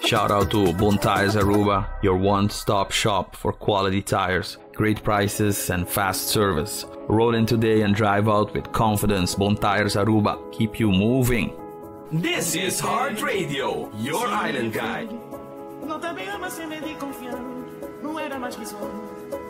Shout out to Bon Tires Aruba, your one-stop shop for quality tires, great prices and fast service. Roll in today and drive out with confidence. Bon Tires Aruba, keep you moving. This is Heart Radio, your island guide. Não te veio, mas se me di confiar. Não era mais que só.